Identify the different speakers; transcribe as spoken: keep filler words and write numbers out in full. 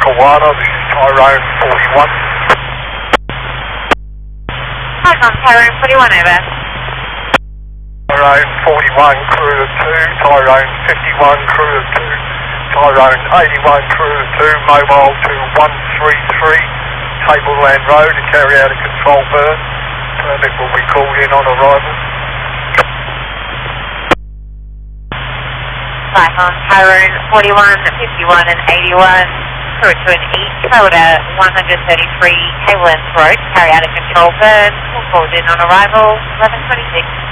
Speaker 1: Kawada, this is Tyrone forty-one.
Speaker 2: Cyclone Tyrone forty-one, over.
Speaker 1: Tyrone forty-one, crew of two, Tyrone fifty-one, crew of two, Tyrone eighty-one, crew of two, mobile to one three three, Tableland Road to carry out a control burn. Permit will be called in on arrival.
Speaker 2: Cyclone Tyrone forty-one, fifty-one and eighty-one, crew to an east, Toyota one thirty-three, Tableland Road, carry out a control burn, will called in on arrival, eleven twenty-six.